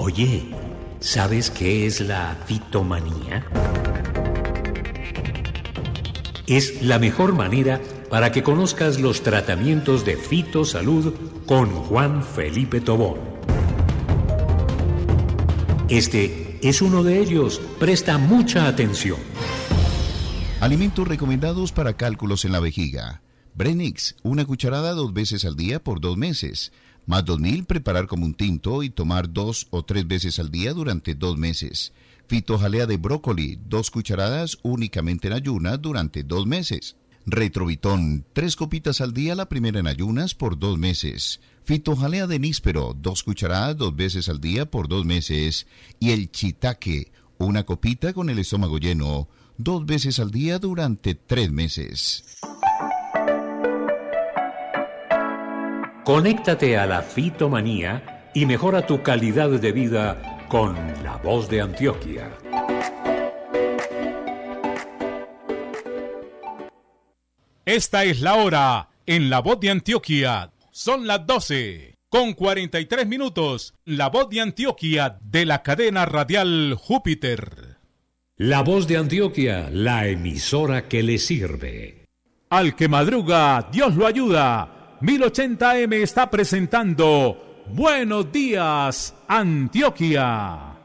Oye, ¿sabes qué es la fitomanía? Es la mejor manera para que conozcas los tratamientos de fitosalud con Juan Felipe Tobón. Este es uno de ellos. Presta mucha atención. Alimentos recomendados para cálculos en la vejiga. Brenix, 1 cucharada 2 veces al día por 2 meses. Más 2000, preparar como un tinto y tomar 2 o 3 veces al día durante 2 meses. Fitojalea de brócoli, 2 cucharadas únicamente en ayunas durante 2 meses. Retrovitón, 3 copitas al día, la primera en ayunas por 2 meses. Fitojalea de níspero, 2 cucharadas 2 veces al día por 2 meses. Y el shiitake, 1 copita con el estómago lleno, 2 veces al día durante 3 meses. Conéctate a la fitomanía y mejora tu calidad de vida con La Voz de Antioquia. Esta es la hora en La Voz de Antioquia. Son las 12:43. La Voz de Antioquia de la cadena radial Júpiter. La Voz de Antioquia, la emisora que le sirve. Al que madruga, Dios lo ayuda. 1080 AM está presentando Buenos Días, Antioquia.